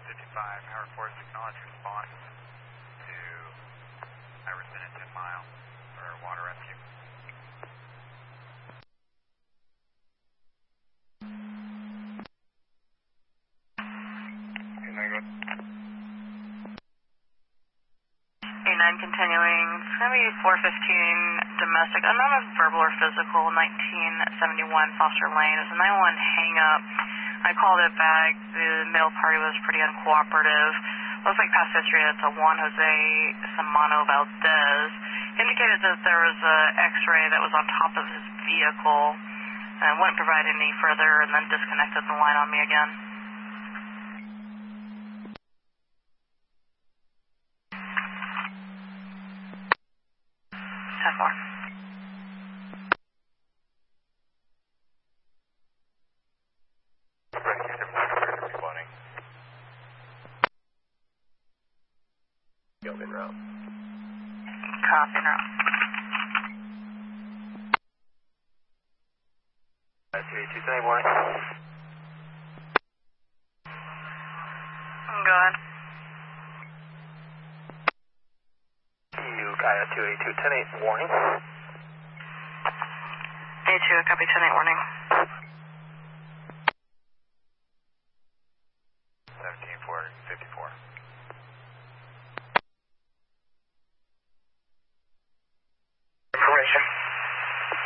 55, Howard Force, acknowledge response to Iverson at 10 mile for water rescue. A9 continuing, it's going to be 415 domestic, unknown if verbal or physical, 1971 Foster Lane. It was a 911 hang up. I called it back. The male party was pretty uncooperative. Looks like past history, it's a Juan Jose Samano Valdez. Indicated that there was an x-ray that was on top of his vehicle and wouldn't provide any further, and then disconnected the line on me again. En route. Copy, en route. 282, morning. Go ahead. You got a 282, 10-8, warning. A2, copy 10-8, warning.